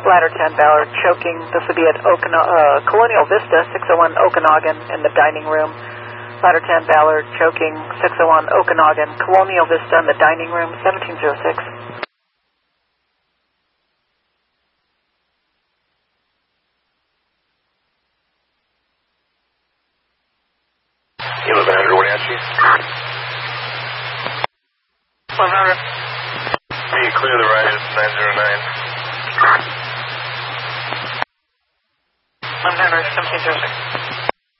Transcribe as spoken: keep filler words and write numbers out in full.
Ladder ten Ballard choking. This would be at Okana uh, Colonial Vista, six oh one Okanagan in the dining room. Ladder ten Ballard choking, six oh one Okanagan, Colonial Vista in the dining room, seventeen oh six. Kilo Vandra, Wenatchee. one hundred. Hey, clear the right at nine zero nine. one hundred, seventeen oh six.